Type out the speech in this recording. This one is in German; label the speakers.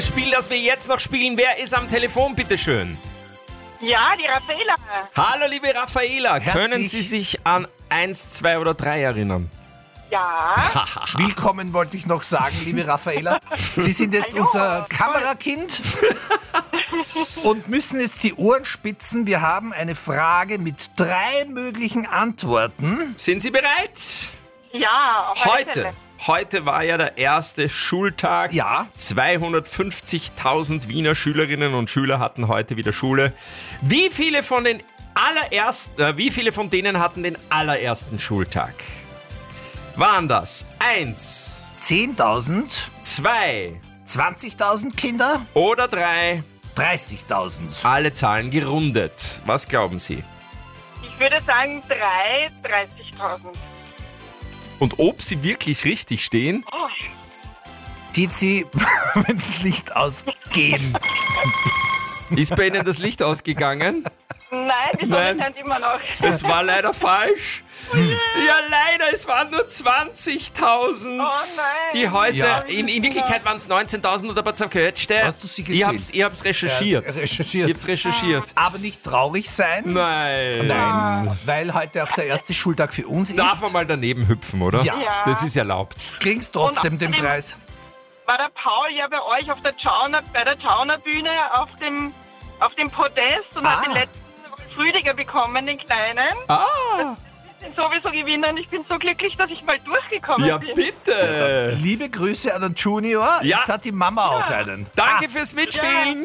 Speaker 1: Spiel, das wir jetzt noch spielen. Wer ist am Telefon, bitteschön?
Speaker 2: Ja, die Raffaela.
Speaker 1: Hallo, liebe Raffaela.
Speaker 3: Herzlich.
Speaker 1: Können Sie sich an 1, 2 oder 3 erinnern?
Speaker 2: Ja.
Speaker 3: Willkommen wollte ich noch sagen, liebe Raffaela. Sie sind jetzt
Speaker 2: Hallo.
Speaker 3: unser Kamerakind und müssen jetzt die Ohren spitzen. Wir haben eine Frage mit 3 möglichen Antworten.
Speaker 1: Sind Sie bereit?
Speaker 2: Ja, auf alle Fälle.
Speaker 1: Heute war ja der erste Schultag.
Speaker 3: Ja.
Speaker 1: 250.000 Wiener Schülerinnen und Schüler hatten heute wieder Schule. Wie viele von denen hatten den allerersten Schultag? Waren das 1,
Speaker 3: 10.000,
Speaker 1: 2
Speaker 3: 20.000 Kinder,
Speaker 1: oder 3?
Speaker 3: 30.000.
Speaker 1: Alle Zahlen gerundet. Was glauben Sie?
Speaker 2: Ich würde sagen 30.000.
Speaker 1: Und ob Sie wirklich richtig stehen?
Speaker 2: Oh,
Speaker 3: Sieht sie, wenn das Licht ausgehen.
Speaker 1: Ist bei Ihnen das Licht ausgegangen?
Speaker 2: nein, die
Speaker 1: Nein.
Speaker 2: Sonne scheint immer noch.
Speaker 1: Es war leider falsch. Ja, leider, es waren nur 20.000,
Speaker 2: nein.
Speaker 1: die heute,
Speaker 3: Ja.
Speaker 1: in Wirklichkeit waren es 19.000 oder was gehört.
Speaker 3: Hast du sie gezählt?
Speaker 1: Ich hab's recherchiert.
Speaker 3: Recherchiert.
Speaker 1: Ich hab's recherchiert.
Speaker 3: Aber nicht traurig sein.
Speaker 1: Nein.
Speaker 3: Nein, weil heute auch der erste Schultag für uns ist.
Speaker 1: Darf man mal daneben hüpfen, oder?
Speaker 3: Ja.
Speaker 2: Ja.
Speaker 1: Das ist erlaubt.
Speaker 3: Kriegst trotzdem
Speaker 2: Und
Speaker 3: den
Speaker 2: außerdem-
Speaker 3: Preis.
Speaker 2: War der Paul ja bei euch auf der bei der Tschauner Bühne auf dem Podest und hat den letzten Rüdiger bekommen, den kleinen.
Speaker 1: Ah,
Speaker 2: Ich bin sowieso gewinnen. Ich bin so glücklich, dass ich mal durchgekommen
Speaker 1: ja
Speaker 2: bin.
Speaker 1: bitte.
Speaker 3: Liebe Grüße an den Junior.
Speaker 1: Ja.
Speaker 3: Jetzt hat die Mama auch einen.
Speaker 1: Danke fürs Mitspielen.